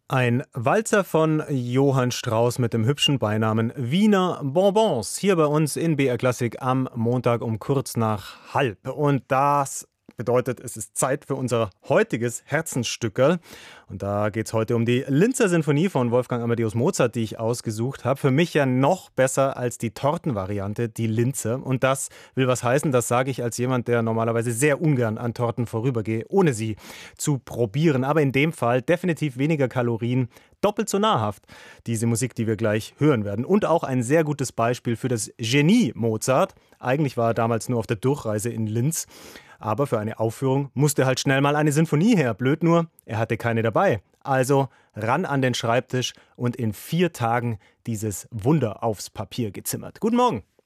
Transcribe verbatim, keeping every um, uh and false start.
Ein Walzer von Johann Strauss mit dem hübschen Beinamen Wiener Bonbons. Hier bei uns in B R Klassik am Montag um kurz nach halb. Und das bedeutet, es ist Zeit für unser heutiges Herzensstückerl. Und da geht es heute um die Linzer Sinfonie von Wolfgang Amadeus Mozart, die ich ausgesucht habe. Für mich ja noch besser als die Tortenvariante, die Linzer. Und das will was heißen, das sage ich als jemand, der normalerweise sehr ungern an Torten vorübergehe, ohne sie zu probieren. Aber in dem Fall definitiv weniger Kalorien, doppelt so nahrhaft, diese Musik, die wir gleich hören werden. Und auch ein sehr gutes Beispiel für das Genie Mozart. Eigentlich war er damals nur auf der Durchreise in Linz. Aber für eine Aufführung musste halt schnell mal eine Sinfonie her. Blöd nur, er hatte keine dabei. Also ran an den Schreibtisch und in vier Tagen dieses Wunder aufs Papier gezimmert. Guten Morgen.